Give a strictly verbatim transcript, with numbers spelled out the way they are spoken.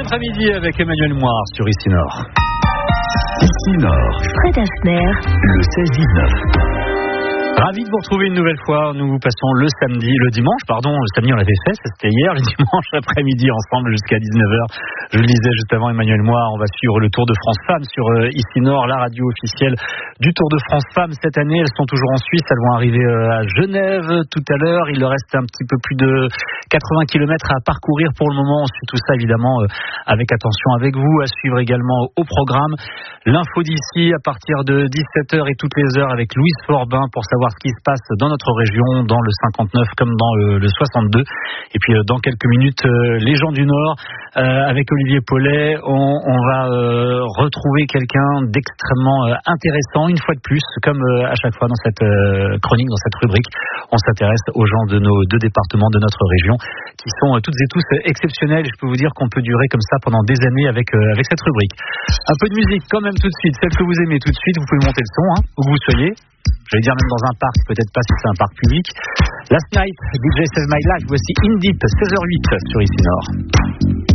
après-midi avec Emmanuel Moire sur Ici Nord. Ici Nord, Fred Asner, le seize dix-neuf. Ravi de vous retrouver une nouvelle fois. Nous passons le samedi, le dimanche, pardon, le samedi on l'avait fait, c'était hier, le dimanche après-midi ensemble jusqu'à dix-neuf heures. Je le disais juste avant, Emmanuel Moire, on va suivre le Tour de France Femmes sur euh, Ici Nord, la radio officielle du Tour de France Femmes cette année. Elles sont toujours en Suisse, elles vont arriver euh, à Genève tout à l'heure. Il leur reste un petit peu plus de quatre-vingts kilomètres à parcourir pour le moment. On suit tout ça évidemment euh, avec attention avec vous, à suivre également au programme. L'info d'ici à partir de dix-sept heures et toutes les heures avec Louise Forbin pour savoir ce qui se passe dans notre région, dans le cinquante-neuf comme dans le, le soixante-deux. Et puis euh, dans quelques minutes, euh, les gens du Nord, euh, avec Olivier Paulet, on, on va euh, retrouver quelqu'un d'extrêmement euh, intéressant, une fois de plus, comme euh, à chaque fois dans cette euh, chronique, dans cette rubrique. On s'intéresse aux gens de nos deux départements, de notre région, qui sont euh, toutes et tous exceptionnels. Et je peux vous dire qu'on peut durer comme ça pendant des années avec, euh, avec cette rubrique. Un peu de musique quand même tout de suite, celle que vous aimez tout de suite. Vous pouvez monter le son, hein, où que vous soyez. Je vais dire même dans un parc, peut-être pas si c'est un parc public. Last Night, D J Save My Life, voici In Deep, seize heures huit sur Ici Nord.